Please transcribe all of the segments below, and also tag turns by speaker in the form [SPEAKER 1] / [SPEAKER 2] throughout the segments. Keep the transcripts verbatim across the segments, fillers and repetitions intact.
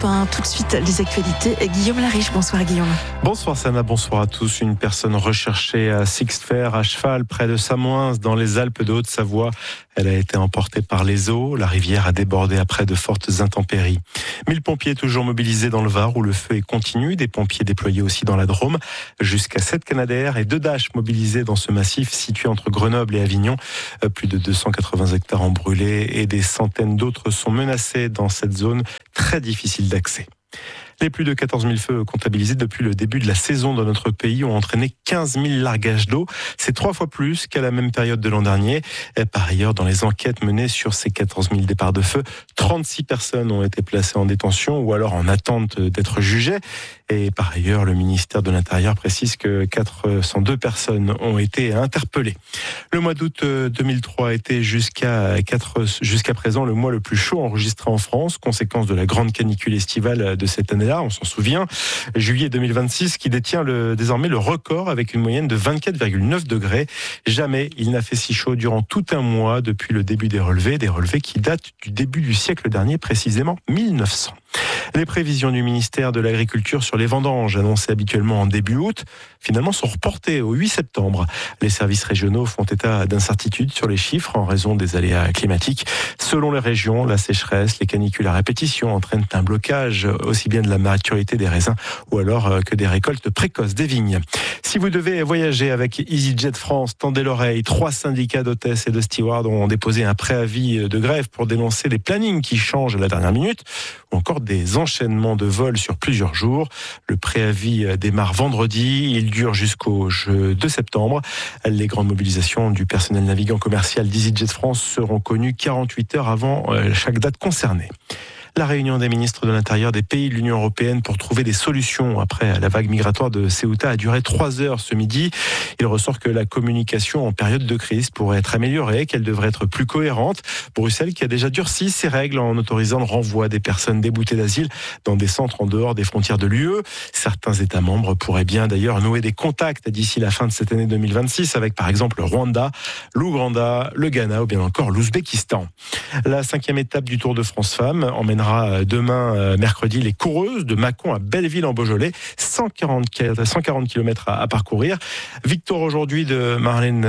[SPEAKER 1] Europe un. Tout de suite, les actualités. Guillaume Lariche, bonsoir Guillaume.
[SPEAKER 2] Bonsoir Sana, bonsoir à tous. Une personne recherchée à Sixfer, à cheval, près de Samoins, dans les Alpes de Haute-Savoie. Elle a été emportée par les eaux. La rivière a débordé après de fortes intempéries. mille pompiers toujours mobilisés dans le Var, où le feu est continu. Des pompiers déployés aussi dans la Drôme. Jusqu'à sept Canadair et deux Dash mobilisés dans ce massif situé entre Grenoble et Avignon. Plus de deux cent quatre-vingts hectares ont brûlé et des centaines d'autres sont menacés dans cette zone très difficile d'accès. Les plus de quatorze mille feux comptabilisés depuis le début de la saison dans notre pays ont entraîné quinze mille largages d'eau. C'est trois fois plus qu'à la même période de l'an dernier. Et par ailleurs, dans les enquêtes menées sur ces quatorze mille départs de feu, trente-six personnes ont été placées en détention ou alors en attente d'être jugées. Et par ailleurs, le ministère de l'Intérieur précise que quatre cent deux personnes ont été interpellées. Le mois d'août deux mille trois a été jusqu'à, quatre, jusqu'à présent le mois le plus chaud enregistré en France, conséquence de la grande canicule estivale de cette année-là, on s'en souvient. Juillet deux mille vingt-six qui détient le, désormais le record avec une moyenne de vingt-quatre virgule neuf degrés. Jamais il n'a fait si chaud durant tout un mois depuis le début des relevés, des relevés qui datent du début du siècle dernier, précisément mille neuf cents. Les prévisions du ministère de l'Agriculture sur les vendanges, annoncées habituellement en début août, finalement sont reportées au huit septembre. Les services régionaux font état d'incertitudes sur les chiffres en raison des aléas climatiques. Selon les régions, la sécheresse, les canicules à répétition entraînent un blocage aussi bien de la maturité des raisins ou alors que des récoltes précoces des vignes. Si vous devez voyager avec EasyJet France, tendez l'oreille. Trois syndicats d'hôtesses et de stewards ont déposé un préavis de grève pour dénoncer les plannings qui changent à la dernière minute ou encore des enchaînements de vols sur plusieurs jours. Le préavis démarre vendredi, il dure jusqu'au deux septembre. Les grandes mobilisations du personnel navigant commercial d'EasyJet France seront connues quarante-huit heures avant chaque date concernée. La réunion des ministres de l'Intérieur des pays de l'Union européenne pour trouver des solutions après la vague migratoire de Ceuta a duré trois heures ce midi. Il ressort que la communication en période de crise pourrait être améliorée, qu'elle devrait être plus cohérente. Bruxelles qui a déjà durci ses règles en autorisant le renvoi des personnes déboutées d'asile dans des centres en dehors des frontières de l'U E. Certains États membres pourraient bien d'ailleurs nouer des contacts d'ici la fin de cette année deux mille vingt-six avec par exemple le Rwanda, l'Ouganda, le Ghana ou bien encore l'Ouzbékistan. La cinquième étape du Tour de France Femmes emmènera demain mercredi les coureuses de Mâcon à Belleville en Beaujolais, cent quarante kilomètres à parcourir. Victoire aujourd'hui de Marlène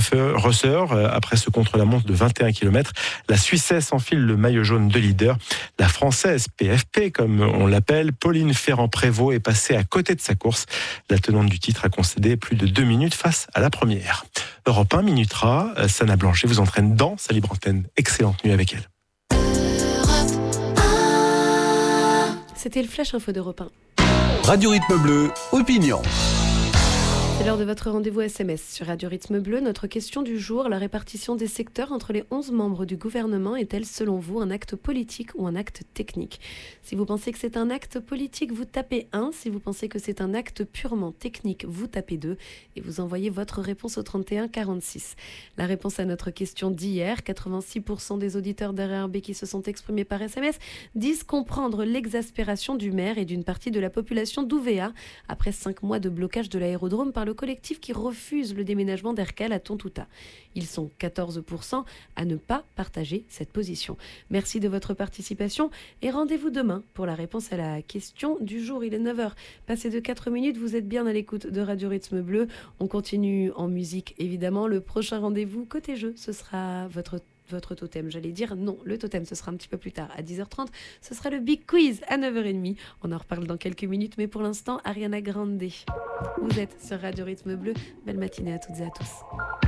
[SPEAKER 2] Rosser après ce contre-la-montre de vingt et un kilomètres. La Suissesse enfile le maillot jaune de leader. La Française P F P comme on l'appelle, Pauline Ferrand-Prévot est passée à côté de sa course. La tenante du titre a concédé plus de deux minutes face à la première. Europe un minutera, Sana Blanchet vous entraîne dans sa libre antenne. Excellente nuit avec elle.
[SPEAKER 3] C'était le Flash Info d'Europe un.
[SPEAKER 4] Radio Rythme Bleu, opinion.
[SPEAKER 3] C'est l'heure de votre rendez-vous S M S sur Radio Rythme Bleu. Notre question du jour, la répartition des secteurs entre les onze membres du gouvernement est-elle selon vous un acte politique ou un acte technique ? Si vous pensez que c'est un acte politique, vous tapez un. Si vous pensez que c'est un acte purement technique, vous tapez deux. Et vous envoyez votre réponse au trente et un quarante-six. La réponse à notre question d'hier, quatre-vingt-six pour cent des auditeurs d'R R B qui se sont exprimés par S M S disent comprendre l'exaspération du maire et d'une partie de la population d'Ouvéa après cinq mois de blocage de l'aérodrome par le collectif qui refuse le déménagement d'Ercal à Tontouta. Ils sont quatorze pour cent à ne pas partager cette position. Merci de votre participation et rendez-vous demain pour la réponse à la question du jour. Il est neuf heures, passé de quatre minutes, vous êtes bien à l'écoute de Radio Rythme Bleu. On continue en musique évidemment. Le prochain rendez-vous côté jeu, ce sera votre Votre totem, j'allais dire non, le totem ce sera un petit peu plus tard à dix heures trente, ce sera le Big Quiz à neuf heures trente, on en reparle dans quelques minutes, mais pour l'instant Ariana Grande, vous êtes sur Radio Rythme Bleu, belle matinée à toutes et à tous.